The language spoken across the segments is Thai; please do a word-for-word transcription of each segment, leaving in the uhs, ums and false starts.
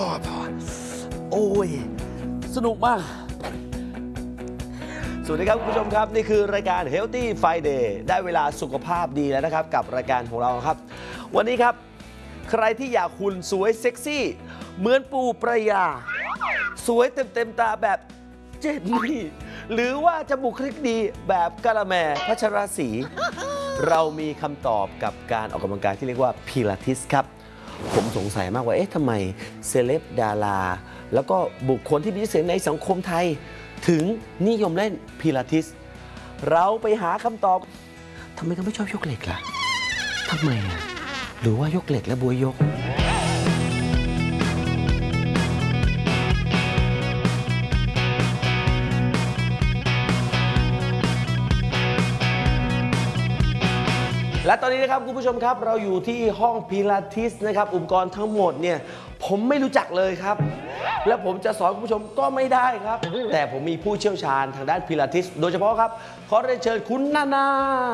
โอ้ยสนุกมากสวัสดีครับคุณผู้ชมครับนี่คือรายการ Healthy Friday ได้เวลาสุขภาพดีแล้วนะครับกับรายการของเราครับวันนี้ครับใครที่อยากหุ่นสวยเซ็กซี่เหมือนปูประยาสวยเต็มเต็มตาแบบเจนนี่หรือว่าจะบุคลิกดีแบบกะละแมพัชรศรีเรามีคำตอบกับการออกกำลังกายที่เรียกว่าพิลาทิสครับผมสงสัยมากว่าเอ๊ะทำไมเซเลบดาราแล้วก็บุคคลที่มีชื่อเสียงในสังคมไทยถึงนิยมเล่นพิลาทิสเราไปหาคำตอบทำไมเขาไม่ชอบยกเหล็กล่ะทำไมอ่ะหรือว่ายกเหล็กแล้วบวยยกและตอนนี้นะครับคุณผู้ชมครับเราอยู่ที่ห้องพิลาทิสนะครับอุปกรณ์ทั้งหมดเนี่ยผมไม่รู้จักเลยครับและผมจะสอนคุณผู้ชมก็ไม่ได้ครับแต่ผมมีผู้เชี่ยวชาญทางด้านพิลาทิสโดยเฉพาะครับขอเรียนเชิญคุณนานา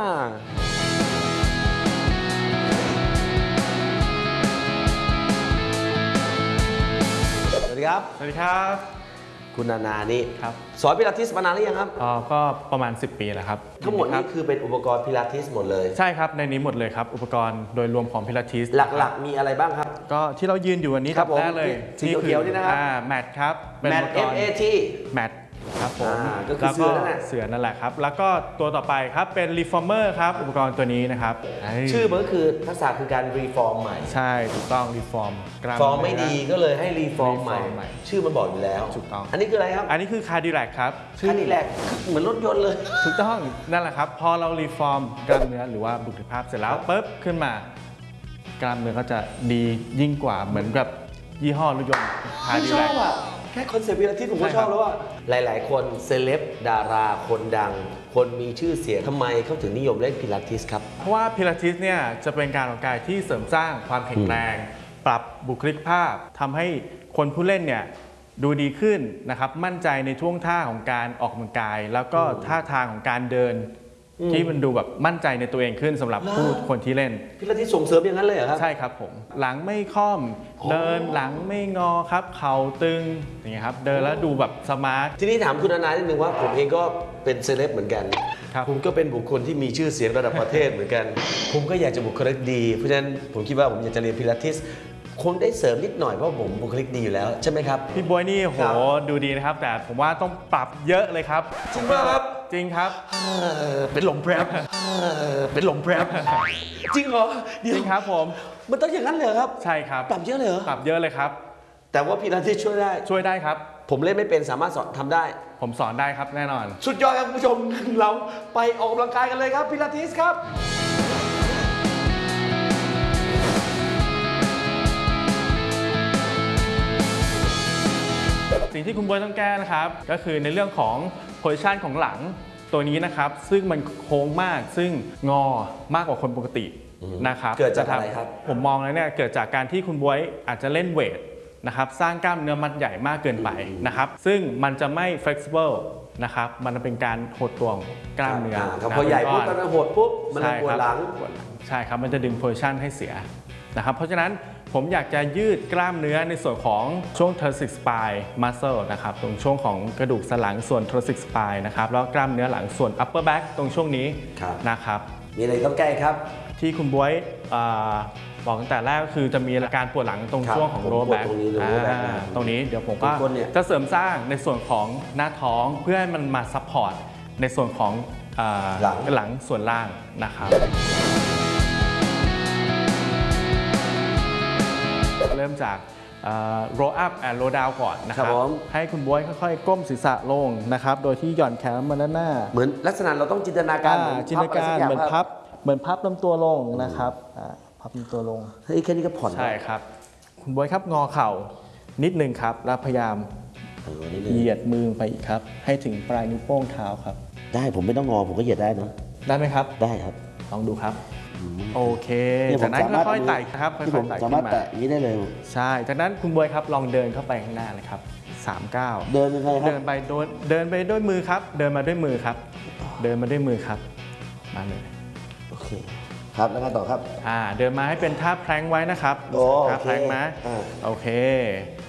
สวัสดีครับสวัสดีครับคุณนานานี่ครับสอนพิลาทิสมานานหรือยังครับอ๋อก็ประมาณสิบปีแล้วครับทั้งหมดนี้คือเป็นอุปกรณ์พิลาทิสหมดเลยใช่ครับในนี้หมดเลยครับอุปกรณ์โดยรวมของพิลาทิสหลักๆมีอะไรบ้างครับก็ที่เรายืนอยู่วันนี้ครับแรกเลยสีเขียวๆนี่นะครับแมทครับแมท เอฟ เอ ทีแมทครับผมก็คือเสือนั่นแหละเสือนั่นแหละครับแล้วก็ตัวต่อไปครับเป็นรีฟอร์เมอร์ครับอุปกรณ์ตัวนี้นะครับชื่อมันก็คือทักษะคือการรีฟอร์มใหม่ใช่ถูกต้องรีฟอร์มฟอร์มไม่ดีก็เลยให้รีฟอร์มใหม่ชื่อมันบอกอยู่แล้วถูกต้องอันนี้คืออะไรครับอันนี้คือคาร์ดิแลกครับคาร์ดิแลกเหมือนรถยนต์เลยถูกต้องนั่นแหละครับพอเรารีฟอร์มกล้ามเนื้อหรือว่าบุคลิกภาพเสร็จแล้วปุ๊บขึ้นมากล้ามเนื้อก็จะดียิ่งกว่าเหมือนกับยี่ห้อรถยนต์คาร์ดิแลกแค่คอนเซ็ปต์พิลาทิสผมก็ชอบแล้วว่าหลายๆคนเซเลบดาราคนดังคนมีชื่อเสียงทำไมเขาถึงนิยมเล่นพิลาทิสครับเพราะว่าพิลาทิสเนี่ยจะเป็นการออกกำลังกายที่เสริมสร้างความแข็งแรงปรับบุคลิกภาพทำให้คนผู้เล่นเนี่ยดูดีขึ้นนะครับมั่นใจในท่วงท่าของการออกกำลังกายแล้วก็ท่าทางของการเดินที่มันดูแบบมั่นใจในตัวเองขึ้นสำหรับผู้คนที่เล่นพิลาทิสส่งเสริมอย่างนั้นเลยเหรอครับใช่ครับผมหลังไม่ค่อมเดินหลังไม่งอครับเข่าตึงอย่างเงี้ยครับเดินแล้วดูแบบสมาร์ททีนี้ถามคุณนานานิดนึงว่าผมเองก็เป็นเซเลบเหมือนกันผมก็เป็นบุคคลที่มีชื่อเสียงระดับประเทศเหมือนกันผมก็อยากจะบุคลิกดีเพราะฉะนั้นผมคิดว่าผมอยากจะเรียนพิลาทิสคงได้เสริมนิดหน่อยเพราะผมบุคลิกดีอยู่แล้วใช่ไหมครับพี่บวยนี่โหดูดีนะครับแต่ผมว่าต้องปรับเยอะเลยครับจริงไหมครับจริงครับเป็นหลงแพรบเป็นหลงแพรบจริงเหรอจริงครับผมมันต้องอย่างนั้นเลยครับใช่ครับปรับเยอะเลยเหรอปรับเยอะเลยครับแต่ว่าพิลาทิสช่วยได้ช่วยได้ครับผมเล่นไม่เป็นสามารถสอนทำได้ผมสอนได้ครับแน่นอนสุดยอดครับคุณผู้ชมเราไปออกกำลังกายกันเลยครับพิลาทิสครับสิ่งที่คุณบวยต้องแก้นะครับก็คือในเรื่องของโพซิชันของหลังตัวนี้นะครับซึ่งมันโค้งมากซึ่งงอมากกว่าคนปกตินะครับเกิดจากอะไรครับผมมองแล้วเนี่ยเกิดจากการที่คุณบวยอาจจะเล่นเวทนะครับสร้างกล้ามเนื้อมัดใหญ่มากเกินไปนะครับซึ่งมันจะไม่ flexible นะครับมันเป็นการหดตัวกล้ามเนื้อพอใหญ่ปุ๊บมันหดปุ๊บมันปวดหลังใช่ครับมันจะดึงโพซิชันให้เสียนะครับเพราะฉะนั้นผมอยากจะยืดกล้ามเนื้อในส่วนของช่วง thoracic spine muscle นะครับตรงช่วงของกระดูกสันหลังส่วน thoracic spine นะครับแล้วกล้ามเนื้อหลังส่วน upper back ตรงช่วงนี้นะครับมีอะไรต้องแก้ครับที่คุณบ๊วยบอกตั้งแต่แรกก็คือจะมีอาการปวดหลังตรงช่วงของ lower back ตรงนี้เดี๋ยวผมก็จะเสริมสร้างในส่วนของหน้าท้องเพื่อให้มันมา support ในส่วนของหลังส่วนล่างนะครับเริ่มจาก roll up and roll down ก่อนนะครับให้คุณบ๊วยค่อยๆก้มศีรษะลงนะครับโดยที่หย่อนแขนมาด้านหน้าเหมือนลักษณะเราต้องจินตนาการจินตนาการเหมือนพับเหมือนพับลำตัวลงนะครับพับลำตัวลงเฮ้ยแค่นี้ก็ผ่อนใช่ครับคุณบ๊วยครับงอเข่านิดนึงครับแล้วพยายามเหยียดมือไปอีกครับให้ถึงปลายนิ้วโป้งเท้าครับได้ผมไม่ต้องงอผมก็เหยียดได้นะได้ไหมครับได้ครับลองดูครับโอเคจากนั้นค่อยๆไต่ครับค่อยๆไต่ขึ้นมาอย่างนี้ได้เลยใช่จากนั้นคุณบวยครับลองเดินเข้าไปข้างหน้าเลยครับสามก้าวเดินยังไงครับเดินไปโดยเดินไปด้วยมือครับเดินมาด้วยมือครับเดินมาด้วยมือครับมาเลยโอเคครับแล้วกันต่อครับอ่าเดินมาให้เป็นท่าแพลงไว้นะครับท่าแพลงนะโอเค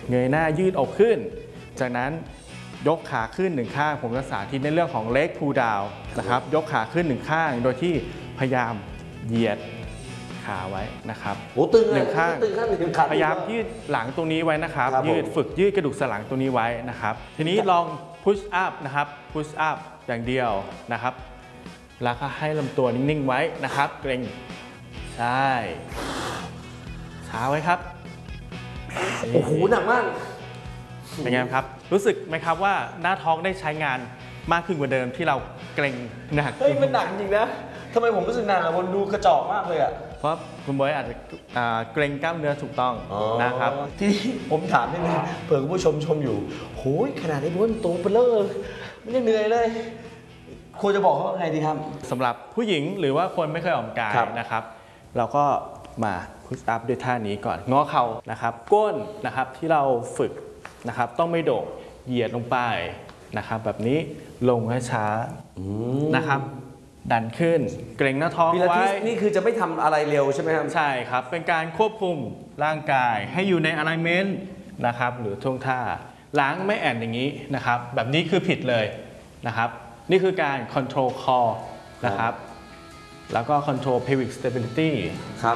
เงยหน้ายืดอกขึ้นจากนั้นยกขาขึ้นหนึ่งข้างผมจะสาธิตในเรื่องของ leg pull down นะครับยกขาขึ้นหนึ่งข้างโดยที่พยายามเหยียดขาไว้นะครับโอ้ตึงหเลนึ่ยงข้างตึงข้างหนึ่งขาพยายามยืดหลังตรงนี้ไว้นะครับครับยืดผมฝึกยืดกระดูกสันหลังตรงนี้ไว้นะครับทีนี้ลอง push up นะครับ push up อย่างเดียวนะครับแล้วก็ให้ลำตัวนิ่งๆไว้นะครับเกร็งใช่ช้าไว้ครับโอ้โหหนักมากเป็นไงครับรู้สึกไหมครับว่าหน้าท้องได้ใช้งานมากขึ้นกว่าเดิมที่เราเกร็งหนักเฮ้ยมันหนักจริงนะทำไมผมรู้สึกหนักอะมันดูกระจอกมากเลยอะเพราะคุณบอยอาจจะอ่าเกร็งกล้ามเนื้อถูกต้องนะครับทีนี้ผมถามนิดนึงเผื่อคุณผู้ชมชมอยู่โหยขนาดนี้บ้วนตัวเปลือไม่ได้เหนื่อยเลยควรจะบอกเขาไงดีครับสำหรับผู้หญิงหรือว่าคนไม่เคยออกกำลังกายครับนะครับ เราก็มาพุชอัพด้วยท่านี้ก่อนงอเข่านะครับก้นนะครับที่เราฝึกนะครับต้องไม่โด่งเหยียดลงไปนะครับแบบนี้ลงช้าๆนะครับดันขึ้นเกร็งหน้าท้องพิลาทิไว้สนี่คือจะไม่ทำอะไรเร็วใช่ไหมครับใช่ครับเป็นการควบคุมร่างกายให้อยู่ใน alignment นะครับหรือท่วงท่าล้างไม่แอนอย่างนี้นะครับแบบนี้คือผิดเลยนะครับนี่คือการ control core นะครับแล้วก็ control pelvic stability ครับ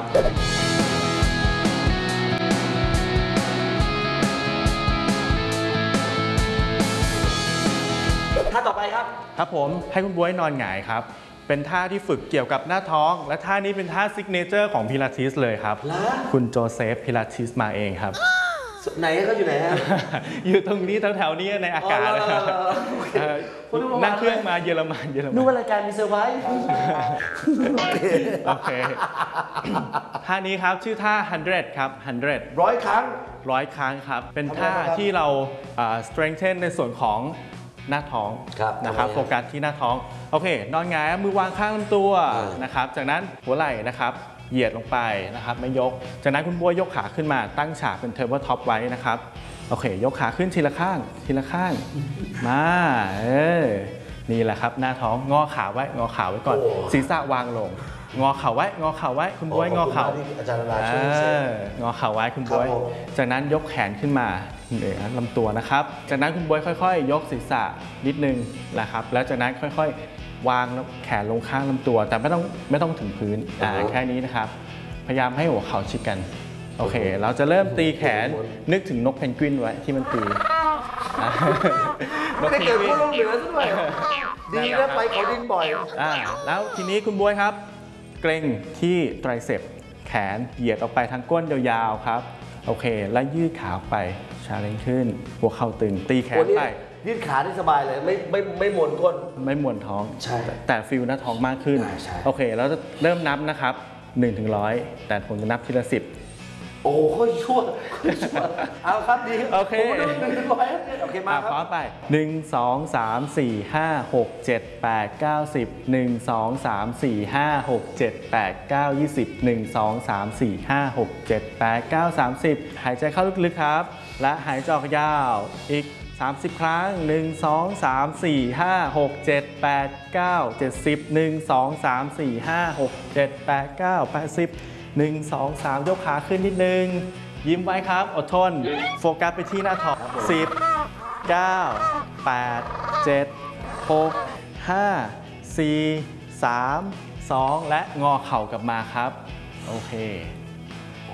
ท่าต่อไปครับครับผมให้คุณบ๊วยนอนหงายครับเป็นท่าที่ฝึกเกี่ยวกับหน้าท้อง และท่านี้เป็นท่าซิกเนเจอร์ของพิลาทิสเลยครับเหรอคุณโจเซฟพิลาทิสมาเองครับไหนเขาอยู่ไหนฮะอยู่ตรงนี้แถวๆนี้ในอากาศนะครับอ๋อโอเคเอ่อนั่งเครื่องมาเยอรมันเยอรมันนึกว่ารายการมีเซอร์ไพรส์โอเคท่านี้ครับชื่อท่า hundred ครับ hundred ร้อยครั้งร้อยครั้งครับ เป็นท่าทำไมครับที่เราอ่า strengthen ในส่วนของหน้าท้องครับนะครับทำไมครับโฟกัสที่หน้าท้อง โอเค นอนหงายมือวางข้างลำตัวอ่านนะครับ จากนั้นหัวไหล่นะครับ เหยียดลงไปนะครับ ไม่ยก จากนั้นคุณบัวยกขาขึ้นมาตั้งฉากเป็นเทเบิลท็อปไว้นะครับ โอเค ยกขาขึ้นทีละข้าง ทีละข้าง มาเออนี่แหละครับ หน้าท้อง งอขาไว้ งอขาไว้ก่อน ศีรษะวางลง งอเข่าไว้ งอเข่าไว้ คุณบวยงอเข่าขบคุณมกที่อาจารย์นาช่วยเอเซฟองอเข่าไว้คุณบวยครับผมจากนั้นยกแขนขึ้นมาเหนือลำตัวนะครับ จากนั้นคุณบวยค่อยๆ ยกศีรษะนิดนึงนะครับ แล้วจากนั้นค่อยๆ วางแขนลงข้างลำตัว แต่ไม่ต้องไม่ต้องถึงพื้นอ่าแค่นี้นะครับ พยายามให้หัวเข่าชิดกัน โอเค เราจะเริ่มตีแขนนึกถึงนกเพนกวินไว้ที่มันตีอ่านกไม่ได้เพนเกิดกวิขั้นวโลกเหนือซะด้วยดีนะไปเขาดินบ่อยอ่าแล้วทีนี้คุณบวยครับ เกร็งที่ไตรเซปแขนเหยียดออกไปทางก้นยาวๆครับ โอเค แล้วยืดขาออกไปชาเลนจ์ขึ้น หัวเข่าตึงตีแขโอ้นนี่ไปยืดขาได้สบายเลย ไม่ไม่ไม่มวนก้นไม่มวนท้องใช่แต่ฟิลหน้าท้องมากขึ้นใช่ใช่โอเค เราจะเริ่มนับนะครับหนึ่งถึงร้อยแต่ผมจะนับทีละสิบโอ้โหโคตรชั่วโคตรชั่วเอาครับดีโอเคผมดูหนึ่งถึงร้อยโอเคมาอ่ะคพร้อรับมไปหนึ่ง สอง สาม สี่ ห้า หก เจ็ด แปด เก้า สิบ หนึ่ง สอง สาม สี่ ห้า หก เจ็ด แปด เก้า ยี่สิบ หนึ่ง สอง สาม สี่ ห้า หก เจ็ด แปด เก้า สามสิบหายใจเข้าลึกๆครับ และหายใจออกยาวอีกสามสิบครั้งหนึ่ง สอง สาม สี่ ห้า หก เจ็ด แปด เก้า เจ็ดสิบ หนึ่ง สอง สาม สี่ ห้า หก เจ็ด แปด เก้า แปดสิบ หนึ่ง สอง สาม ยกขาขึ้นนิดนึง ยิ้มไว้ครับ อดทน โฟกัสไปที่หน้าท้องสิบ เก้า แปด เจ็ด หก ห้า สี่ สาม สอง และงอเข่ากลับมาครับ โอเคโอ้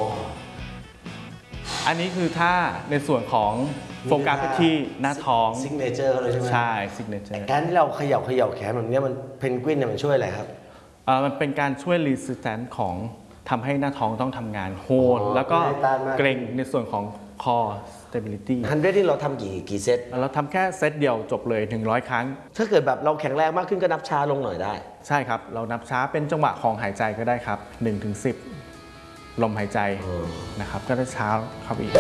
อันนี้คือท่าในส่วนของโฟกัสไปที่หน้าท้องซิกเนเจอร์เขาเลยใช่ไหมใช่ซิกเนเจอร์การที่เราเขย่าเขย่าแขนแบบเนี้ยมันเพนกวินเนี่ยมันช่วยอะไรครับมันเป็นการช่วยรีสิสแตนซ์ของทำให้หน้าท้องต้องทำงานโฮลอ๋อแล้วก็ให้ต้านมากเกร็งในส่วนของ core stability ฮันเดรที่เราทำกี่กี่เซตเราทำแค่เซตเดียวจบเลยหนึ่งร้อยครั้งถ้าเกิดแบบเราแข็งแรงมากขึ้นก็นับช้าลงหน่อยได้ใช่ครับ เรานับช้าเป็นจังหวะของหายใจก็ได้ครับ หนึ่งถึงสิบ ลมหายใจเออนะครับ ก็ได้ช้าเข้าไปอีก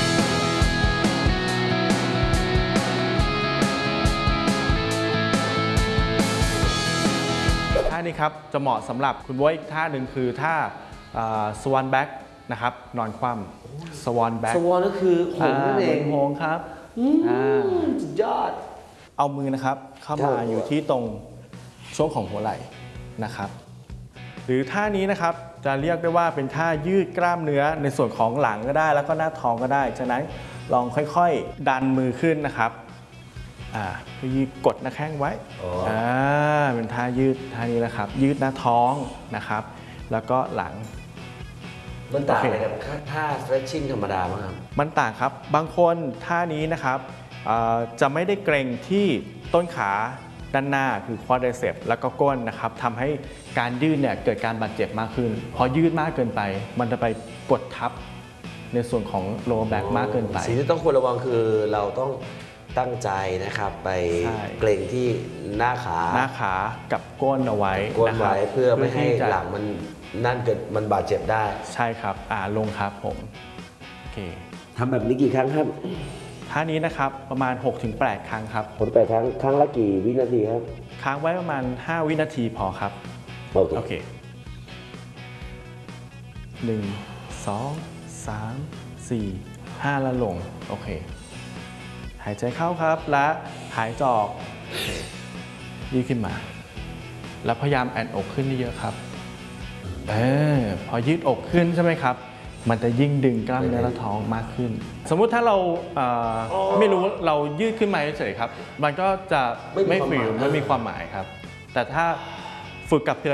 ท่านี้ครับ จะเหมาะสำหรับคุณบ๊วยอีกท่าหนึ่งคือท่าสวอนแบ็กนะครับ นอนคว่ำสวอนแบ็กสวอนก็คือโหงนั่นเองโหงครับอืมอ่าสุดยอดเอามือนะครับเข้ามาครับอยู่ที่ตรงช่วงของหัวไหล่นะครับ หรือท่านี้นะครับจะเรียกได้ว่าเป็นท่ายืดกล้ามเนื้อในส่วนของหลังก็ได้แล้วก็หน้าท้องก็ได้ฉะนั้นลองค่อยๆดันมือขึ้นนะครับอ่ายืดกดหน้าแข้งไว้อ่าเป็นท่ายืดท่านี้นะครับ ยืดหน้าท้องนะครับ แล้วก็หลังมันต่างอะไรกับท่า stretching ธรรมดาไหมครับมันต่างครับบางคนท่านี้นะครับจะไม่ได้เกรงที่ต้นขาด้านหน้าคือ quadriceps แล้วก็ก้นนะครับทำให้การยืดเนี่ยเกิดการบาดเจ็บมากขึ้นพอยืดมากเกินไปมันจะไปกดทับในส่วนของ lower back มากเกินไปสิ่งที่ต้องควรระวังคือเราต้องตั้งใจนะครับไปเกรงที่หน้าขาหน้าขากับก้นเอาไว้ก้นไว้เพื่อไม่ให้หลังมันนั่นเกิดมันบาดเจ็บได้ใช่ครับอ่าลงครับผมโอเคทำแบบนี้กี่ครั้งครับท่านี้นะครับประมาณ หกถึงแปด ครั้งครับผมแปดครั้งครั้งละกี่วินาทีครับค้างไว้ประมาณห้าวินาทีพอครับโอเคหนึ่ง สอง สาม สี่ ห้าแล้วลงโอเคหายใจเข้าครับและหายใจออกยืดขึ้นมาแล้วพยายามแอนอกขึ้นเยอะครับเออพอยืดอกขึ้นใช่ไหมครับมันจะยิ่งดึงกล้ามเนื้อและท้องมากขึ้นสมมุติถ้าเราไม่รู้เรายืดขึ้นมาเฉยๆครับมันก็จะไม่ฟิลไม่มีความหมายครับแต่ถ้าฝึกกับ